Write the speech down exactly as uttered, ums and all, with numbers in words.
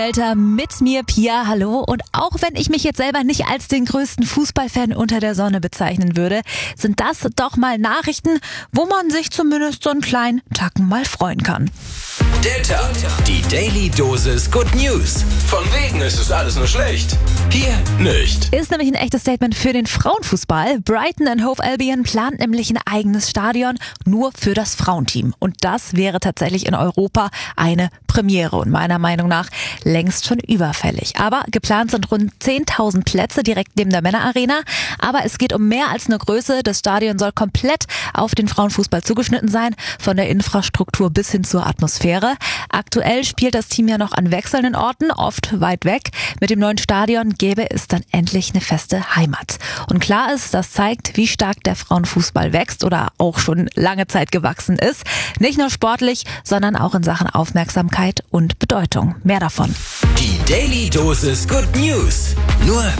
Alter, mit mir Pia, hallo. Und auch wenn ich mich jetzt selber nicht als den größten Fußballfan unter der Sonne bezeichnen würde, sind das doch mal Nachrichten, wo man sich zumindest so einen kleinen Tacken mal freuen kann. Der Tag, die Daily Dosis Good News. Von wegen ist es alles nur schlecht. Hier nicht. Ist nämlich ein echtes Statement für den Frauenfußball. Brighton and Hove Albion plant nämlich ein eigenes Stadion nur für das Frauenteam. Und das wäre tatsächlich in Europa eine Premiere und meiner Meinung nach längst schon überfällig. Aber geplant sind rund zehntausend Plätze direkt neben der Männerarena. Aber es geht um mehr als eine Größe. Das Stadion soll komplett auf den Frauenfußball zugeschnitten sein, von der Infrastruktur bis hin zur Atmosphäre. Aktuell spielt das Team ja noch an wechselnden Orten, oft weit weg. Mit dem neuen Stadion gäbe es dann endlich eine feste Heimat. Und klar ist, das zeigt, wie stark der Frauenfußball wächst oder auch schon lange Zeit gewachsen ist. Nicht nur sportlich, sondern auch in Sachen Aufmerksamkeit und Bedeutung. Mehr davon. Die Daily Dosis Good News. Nur